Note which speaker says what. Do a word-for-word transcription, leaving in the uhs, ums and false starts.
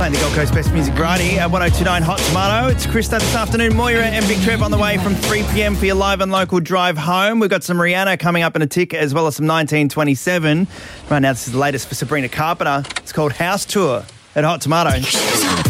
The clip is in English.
Speaker 1: Playing the Gold Coast Best Music Variety at one oh two point nine Hot Tomato. It's Krista this afternoon. Moira and Big Trev on the way from three p.m. for your live and local drive home. We've got some Rihanna coming up in a tick, as well as some nineteen twenty-seven. Right now, this is the latest for Sabrina Carpenter. It's called House Tour at Hot Tomato.